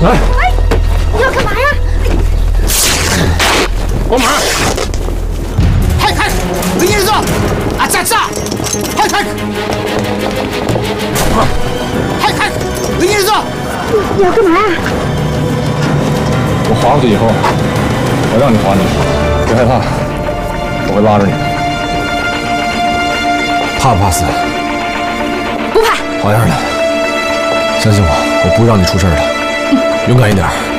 来！ 哎，你要干嘛呀？ 关门！ はいできるぞ！あっちあっちだ！はいできるぞ！ 你要干嘛呀？ 我滑过去以后，我让你滑你，别害怕，我会拉着你的。怕不怕死？ 不怕。 好样的！相信我，我不会让你出事的。勇敢一点。